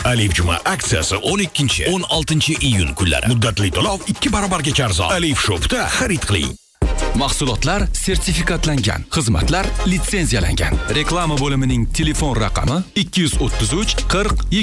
Alif Juma aksiyasi 12-16 iyun kunlari. Muddatli to'lov 2 barobarga arzon. Alif Shop'da xarid qiling. Mahsulotlar sertifikatlangan, xizmatlar litsenziyalangan. Reklama bo'limining telefon raqami 233 40